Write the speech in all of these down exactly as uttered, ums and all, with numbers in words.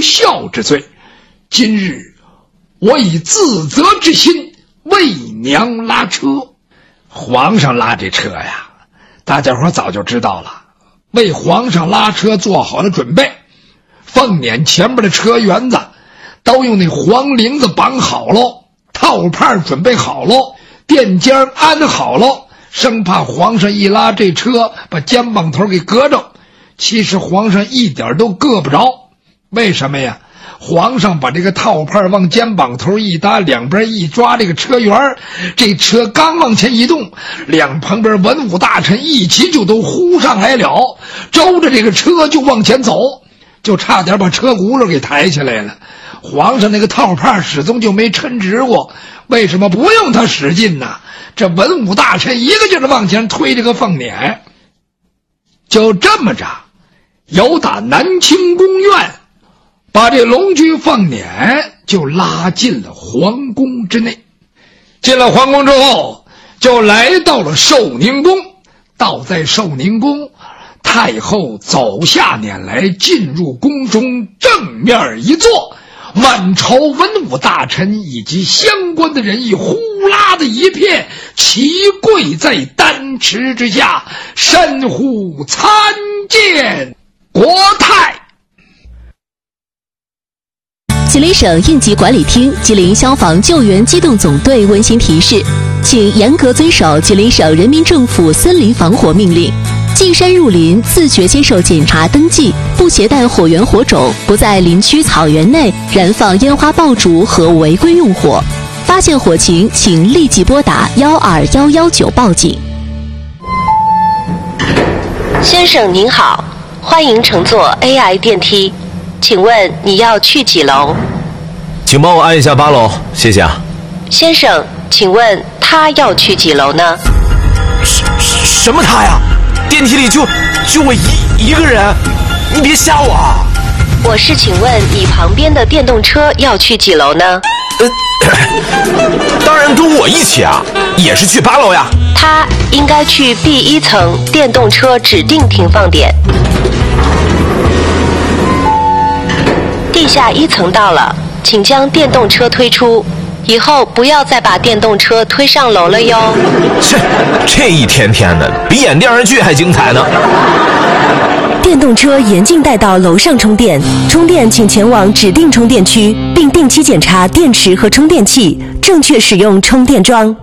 孝之罪。今日我以自责之心为娘拉车。皇上拉这车呀，大家伙早就知道了，为皇上拉车做好了准备。凤辇前面的车辕子都用那黄铃子绑好喽，套帕准备好喽，垫肩安好喽，生怕皇上一拉这车把肩膀头给割着。其实皇上一点都硌不着，为什么呀？皇上把这个套帕往肩膀头一搭，两边一抓这个车辕，这车刚往前移动，两旁边文武大臣一起就都呼上来了，周着这个车就往前走，就差点把车轱辘给抬起来了。皇上那个套帕始终就没抻直过，为什么不用他使劲呢？这文武大臣一个劲儿往前推这个凤辇。就这么着，由打南清宫院把这龙驹凤辇就拉进了皇宫之内。进了皇宫之后，就来到了寿宁宫。到在寿宁宫，太后走下辇来，进入宫中，正面一坐，满朝文武大臣以及相关的人一呼啦的一片，齐跪在丹池之下，深呼参见国太。 吉林省应急管理厅、吉林消防救援机动总队温馨提示，请严格遵守吉林省人民政府森林防火命令。进山入林，自觉接受检查登记，不携带火源火种，不在林区草原内燃放烟花爆竹和违规用火。发现火情，请立即拨打幺二幺幺九报警。 先生您好，欢迎乘坐 A I 电梯，请问你要去几楼？ 请帮我按一下八楼，谢谢啊。 先生，请问他要去几楼呢？ 什什么他呀？电梯里就就我一一个人，你别吓我啊！ 我是请问你旁边的电动车要去几楼呢？ 呃，当然跟我一起啊，也是去八楼呀。 他应该去 B 一层电动车指定停放点。地下一层到了，请将电动车推出。以后不要再把电动车推上楼了哟。 这这一天天的，比演电视剧还精彩呢。 电动车严禁带到楼上充电，充电请前往指定充电区，并定期检查电池和充电器，正确使用充电桩。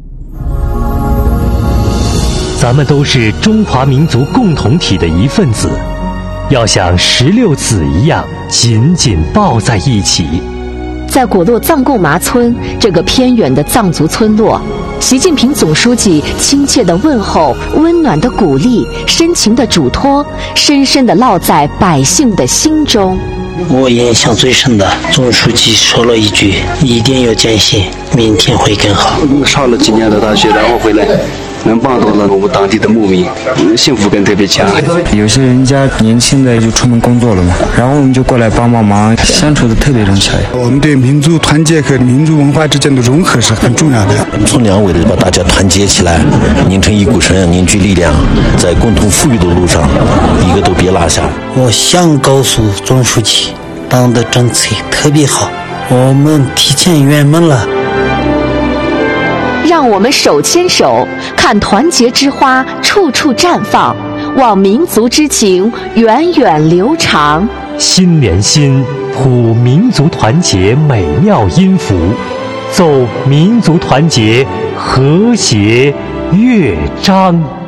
咱们都是中华民族共同体的一份子，要像石榴籽一样紧紧抱在一起。 在果洛藏贡麻村这个偏远的藏族村落，习近平总书记亲切的问候、温暖的鼓励、深情的嘱托，深深地烙在百姓的心中。 我印象最深的，总书记说了一句：“一定要坚信，明天会更好。” 上了几年的大学，然后回来能帮到了我们当地的牧民，幸福感特别强。 有些人家年轻的就出门工作了嘛，然后我们就过来帮帮忙，相处的特别融洽。 我们对民族团结和民族文化之间的融合是很重要的。 从两为了把大家团结起来，拧成一股绳，凝聚力量，在共同富裕的路上，一个都别落下。 我想告诉总书记，党的政策特别好，我们提前圆满了。 让我们手牵手，看团结之花处处绽放，望民族之情源远流长。 心连心，谱民族团结美妙音符，奏民族团结和谐乐章。